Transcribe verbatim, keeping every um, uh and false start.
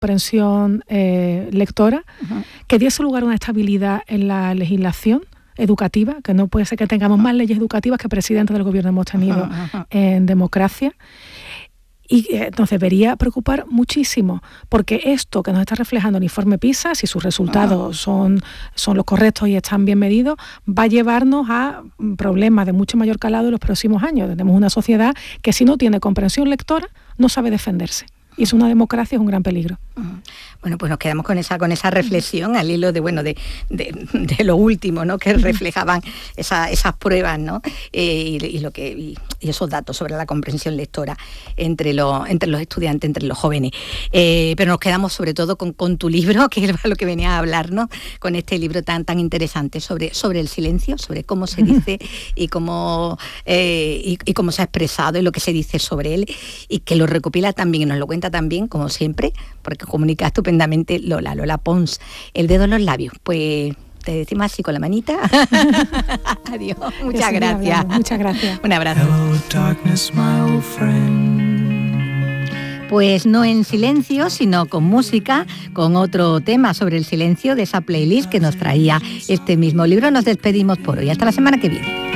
comprensión eh, lectora, uh-huh. que diese lugar a una estabilidad en la legislación educativa, que no puede ser que tengamos más leyes educativas que presidentes del gobierno hemos tenido uh-huh, uh-huh. en democracia. Y eh, entonces debería preocupar muchísimo, porque esto que nos está reflejando el informe PISA, si sus resultados son, son los correctos y están bien medidos, va a llevarnos a problemas de mucho mayor calado en los próximos años. Tenemos una sociedad que, si no tiene comprensión lectora, no sabe defenderse. Y es una democracia, es un gran peligro. Bueno, pues nos quedamos con esa con esa reflexión al hilo de bueno de, de, de lo último, ¿no?, que reflejaban esa, esas pruebas, ¿no? Eh, y, y lo que y, y esos datos sobre la comprensión lectora entre los entre los estudiantes, entre los jóvenes. Eh, pero nos quedamos sobre todo con, con tu libro, que es lo que venía a hablarnos, con este libro tan tan interesante sobre sobre el silencio, sobre cómo se dice y cómo eh, y, y cómo se ha expresado y lo que se dice sobre él, y que lo recopila también y nos lo cuenta también, como siempre, porque comunica estupendamente Lola, Lola Pons, El dedo en los labios. Pues te decimos así con la manita. Adiós, muchas gracias. Hablando. Muchas gracias. Un abrazo. Hello, darkness, my old friend. Pues no en silencio, sino con música, con otro tema sobre el silencio de esa playlist que nos traía este mismo libro. Nos despedimos por hoy. Hasta la semana que viene.